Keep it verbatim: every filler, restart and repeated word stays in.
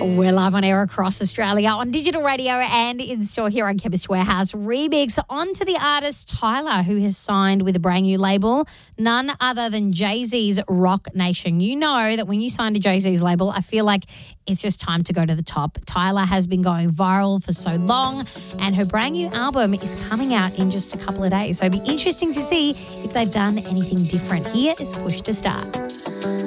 We're live on air across Australia on digital radio and in store here on Chemist Warehouse. Remix on to the artist Tyler, who has signed with a brand new label, none other than Jay-Z's Rock Nation. You know that when you sign to Jay-Z's label, I feel like it's just time to go to the top. Tyler has been going viral for so long, and her brand new album is coming out in just a couple of days. So it'll be interesting to see if they've done anything different. Here is Push to Start.